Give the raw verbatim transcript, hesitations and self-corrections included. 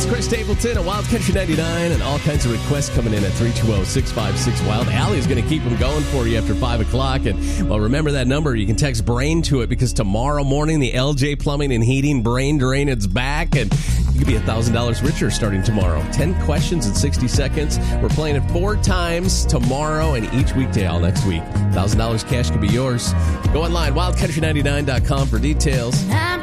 Chris Stapleton at Wild Country ninety-nine, and all kinds of requests coming in at three two zero, six five six, WILD. Allie's going to keep them going for you after five o'clock. And, well, remember that number. You can text BRAIN to it because tomorrow morning, the L J Plumbing and Heating Brain Drain is back, and you could be one thousand dollars richer starting tomorrow. ten questions in sixty seconds. We're playing it four times tomorrow and each weekday all next week. one thousand dollars cash could be yours. Go online, wild country ninety-nine dot com for details.